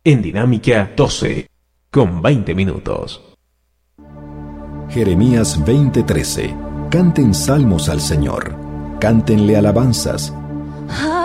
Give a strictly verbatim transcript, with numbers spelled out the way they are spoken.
en Dinámica doce, con veinte minutos. Jeremías veinte trece. Canten salmos al Señor, cántenle alabanzas.